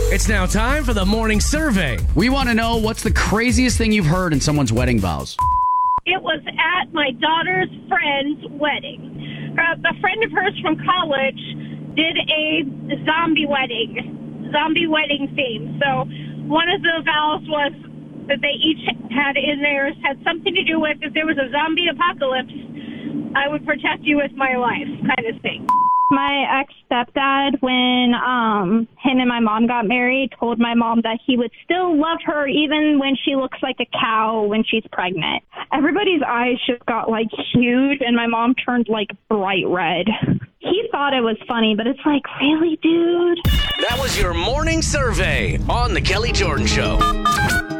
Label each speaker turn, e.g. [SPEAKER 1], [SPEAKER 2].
[SPEAKER 1] It's now time for the morning survey.
[SPEAKER 2] We want to know, what's the craziest thing you've heard in someone's wedding vows?
[SPEAKER 3] It was at my daughter's friend's wedding. A friend of hers from college did a zombie wedding theme. So one of the vows was that they each had in theirs had something to do with, if there was a zombie apocalypse, I would protect you with my life, kind of thing.
[SPEAKER 4] My ex-stepdad, when him and my mom got married, told my mom that he would still love her even when she looks like a cow when she's pregnant. Everybody's eyes just got, huge, and my mom turned, bright red. He thought it was funny, but it's really, dude?
[SPEAKER 1] That was your morning survey on The Kelly Jordan Show.